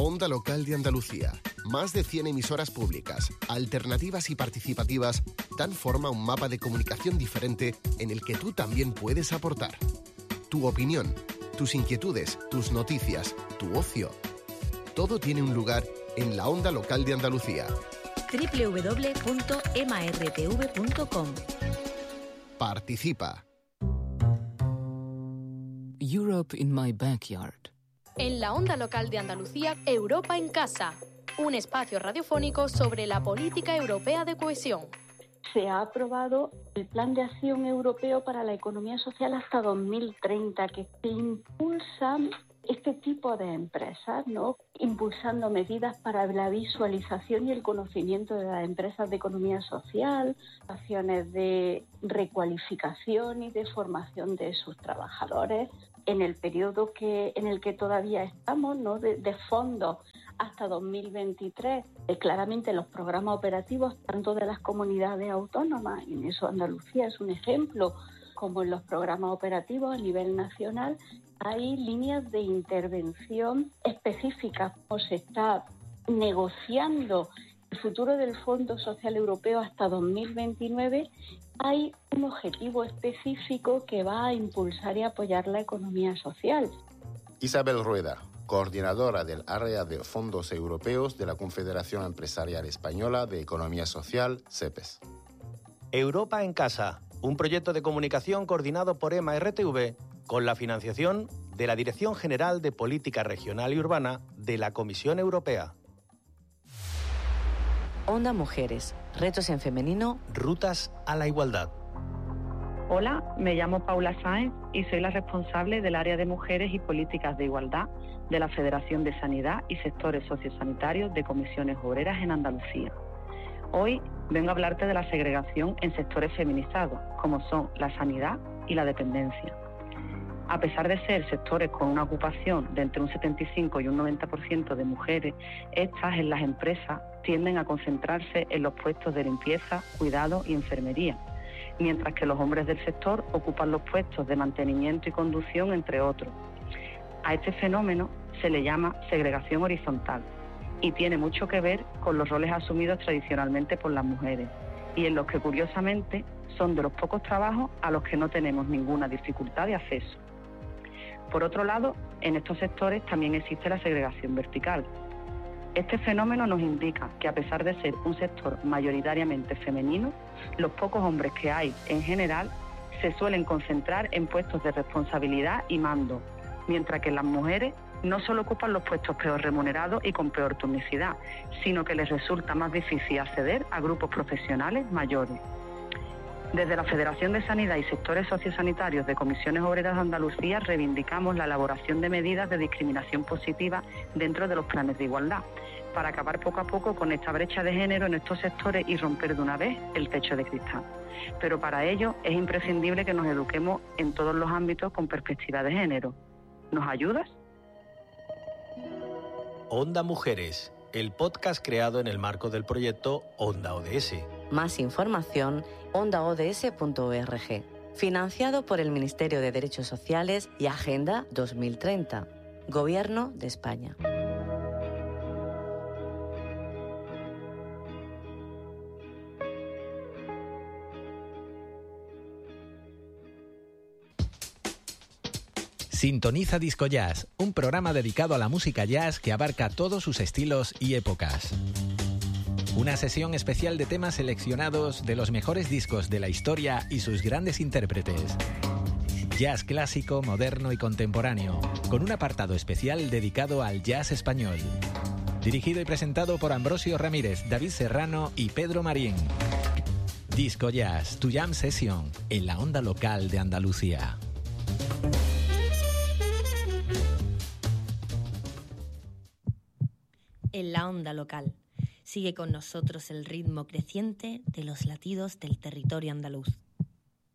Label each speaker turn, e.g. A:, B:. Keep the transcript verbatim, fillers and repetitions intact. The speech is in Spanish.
A: Onda Local de Andalucía. Más de cien emisoras públicas, alternativas y participativas dan forma a un mapa de comunicación diferente en el que tú también puedes aportar. Tu opinión, tus inquietudes, tus noticias, tu ocio. Todo tiene un lugar en la Onda Local de Andalucía.
B: doble u doble u doble u punto ema erre te ve punto com.
A: Participa.
C: Europe in my backyard.
D: En la Onda Local de Andalucía, Europa en Casa, un espacio radiofónico sobre la política europea de cohesión.
E: Se ha aprobado el Plan de Acción Europeo para la Economía Social hasta dos mil treinta, que impulsa este tipo de empresas, ¿no? Impulsando medidas para la visualización y el conocimiento de las empresas de economía social, acciones de recualificación y de formación de sus trabajadores en el periodo que en el que todavía estamos, ¿no? de, de fondos hasta dos mil veintitrés, eh, claramente los programas operativos tanto de las comunidades autónomas, y en eso Andalucía es un ejemplo, como en los programas operativos a nivel nacional, hay líneas de intervención específicas. O se está negociando el futuro del Fondo Social Europeo hasta dos mil veintinueve, hay un objetivo específico que va a impulsar y apoyar la economía social.
F: Isabel Rueda, coordinadora del área de fondos europeos de la Confederación Empresarial Española de Economía Social, CEPES.
G: Europa en Casa, un proyecto de comunicación coordinado por EMA R T V con la financiación de la Dirección General de Política Regional y Urbana de la Comisión Europea.
B: Onda Mujeres, retos en femenino,
G: rutas a la igualdad.
H: Hola, me llamo Paula Sáenz y soy la responsable del área de mujeres y políticas de igualdad de la Federación de Sanidad y Sectores Sociosanitarios de Comisiones Obreras en Andalucía. Hoy vengo a hablarte de la segregación en sectores feminizados, como son la sanidad y la dependencia. A pesar de ser sectores con una ocupación de entre un setenta y cinco y un noventa por ciento de mujeres, estas en las empresas tienden a concentrarse en los puestos de limpieza, cuidado y enfermería, mientras que los hombres del sector ocupan los puestos de mantenimiento y conducción, entre otros. A este fenómeno se le llama segregación horizontal y tiene mucho que ver con los roles asumidos tradicionalmente por las mujeres y en los que curiosamente son de los pocos trabajos a los que no tenemos ninguna dificultad de acceso. Por otro lado, en estos sectores también existe la segregación vertical. Este fenómeno nos indica que a pesar de ser un sector mayoritariamente femenino, los pocos hombres que hay en general se suelen concentrar en puestos de responsabilidad y mando, mientras que las mujeres no solo ocupan los puestos peor remunerados y con peor turnicidad, sino que les resulta más difícil acceder a grupos profesionales mayores. Desde la Federación de Sanidad y Sectores Sociosanitarios de Comisiones Obreras de Andalucía reivindicamos la elaboración de medidas de discriminación positiva dentro de los planes de igualdad, para acabar poco a poco con esta brecha de género en estos sectores y romper de una vez el techo de cristal. Pero para ello es imprescindible que nos eduquemos en todos los ámbitos con perspectiva de género. ¿Nos ayudas?
G: Onda Mujeres, el podcast creado en el marco del proyecto Onda O D S.
B: Más información, onda o d s punto org. Financiado por el Ministerio de Derechos Sociales y Agenda dos mil treinta. Gobierno de España.
I: Sintoniza Disco Jazz, un programa dedicado a la música jazz que abarca todos sus estilos y épocas. Una sesión especial de temas seleccionados de los mejores discos de la historia y sus grandes intérpretes. Jazz clásico, moderno y contemporáneo, con un apartado especial dedicado al jazz español. Dirigido y presentado por Ambrosio Ramírez, David Serrano y Pedro Marín. Disco Jazz, tu jam session, en la Onda Local de Andalucía.
B: En la Onda Local. Sigue con nosotros el ritmo creciente de los latidos del territorio andaluz.